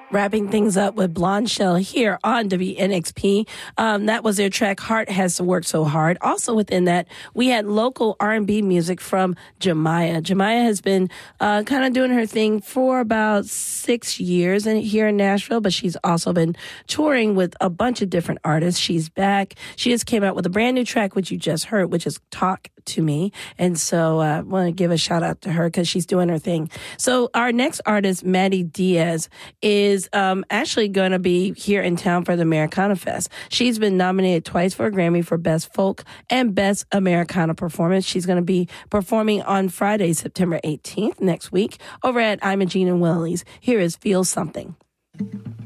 Wrapping things up with Blonde Shell here on WNXP. That was their track, Heart Has Worked So Hard. Also within that, we had local R&B music from Jemiah. Jemiah has been kind of doing her thing for about 6 years here in Nashville, but she's also been touring with a bunch of different artists. She's back. She just came out with a brand new track, which you just heard, which is Talk to Me. And so I want to give a shout out to her because she's doing her thing. So our next artist, Maddie Diaz, is actually going to be here in town for the Americana Fest. She's been nominated twice for a Grammy for Best Folk and Best Americana Performance. She's going to be performing on Friday, September 18th, next week, over at Imogene and Willie's. Here is Feel Something.